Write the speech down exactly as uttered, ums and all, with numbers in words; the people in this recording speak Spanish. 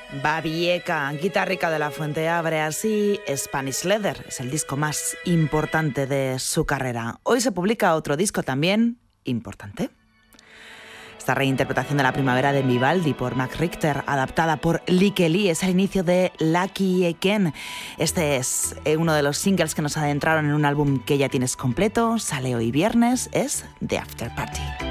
Babieca, guitarrica de La Fuente, abre así Spanish Leather. Es el disco más importante de su carrera. Hoy se publica otro disco también importante. Esta reinterpretación de La Primavera de Vivaldi por Max Richter, adaptada por Lieke Lee, es el inicio de Lucky Again. Este es uno de los singles que nos adentraron en un álbum que ya tienes completo. Sale hoy viernes, es The After Party.